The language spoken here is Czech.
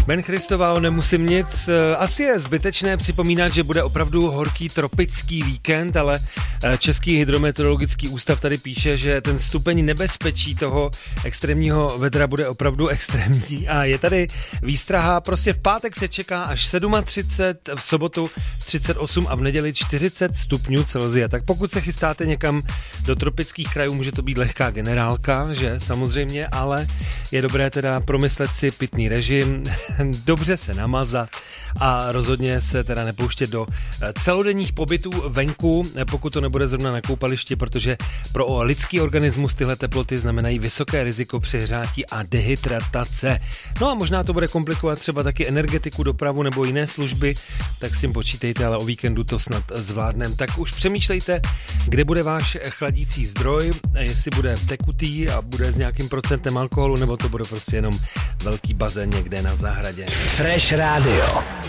Ben Christoval, nemusím nic. Asi je zbytečné připomínat, že bude opravdu horký tropický víkend, ale Český hydrometeorologický ústav tady píše, že ten stupeň nebezpečí toho extrémního vedra bude opravdu extrémní a je tady výstraha. Prostě v pátek se čeká až 37, v sobotu 38 a v neděli 40 stupňů Celsia. Tak pokud se chystáte někam do tropických krajů, může to být lehká generálka, že samozřejmě, ale je dobré teda promyslet si pitný režim, dobře se namazat a rozhodně se teda nepouštět do celodenních pobytů venku, pokud to nebude zrovna na koupališti, protože pro lidský organismus tyhle teploty znamenají vysoké riziko přehřátí a dehydratace. No a možná to bude komplikovat třeba taky energetiku, dopravu nebo jiné služby, tak s tím počítejte, ale o víkendu to snad zvládnem. Tak už přemýšlejte, kde bude váš chladící zdroj, jestli bude tekutý a bude s nějakým procentem alkoholu, nebo to bude prostě jenom velký bazén někde na zahradě. Fresh Radio.